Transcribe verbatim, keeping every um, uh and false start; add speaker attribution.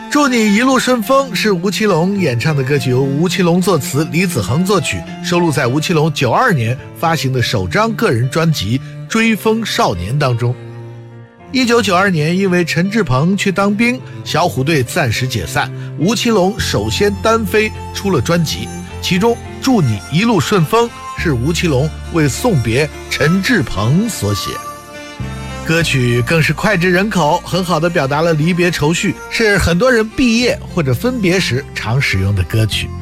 Speaker 1: 祝你一路顺风是吴奇隆演唱的歌曲，由吴奇隆作词，李子恒作曲，收录在吴奇隆九二年发行的首张个人专辑《追风少年》当中。一九九二年，因为陈志朋去当兵，小虎队暂时解散，吴奇隆首先单飞出了专辑，其中《祝你一路顺风》是吴奇隆为送别陈志朋所写。歌曲更是脍炙人口，很好地表达了离别愁绪，是很多人毕业或者分别时常使用的歌曲。